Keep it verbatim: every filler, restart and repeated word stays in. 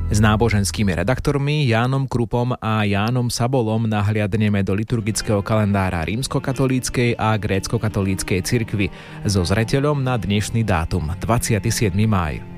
S náboženskými redaktormi Jánom Krupom a Jánom Sabolom nahliadneme do liturgického kalendára rímskokatolíckej a gréckokatolíckej cirkvi so zreteľom na dnešný dátum dvadsiateho siedmeho mája.